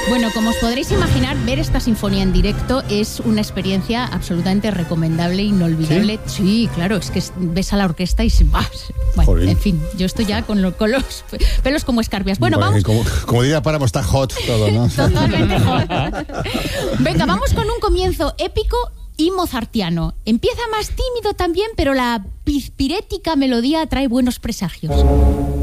Bueno, como os podréis imaginar, ver esta sinfonía en directo es una experiencia absolutamente recomendable, inolvidable. Sí, claro, es que ves a la orquesta y vas. Bueno, en fin, yo estoy ya con los pelos como escarpias. Bueno, vamos. Como diría Páramo, está hot todo, ¿no? Totalmente hot. Venga, vamos con un comienzo épico y mozartiano. Empieza más tímido también, pero la pispirética melodía trae buenos presagios.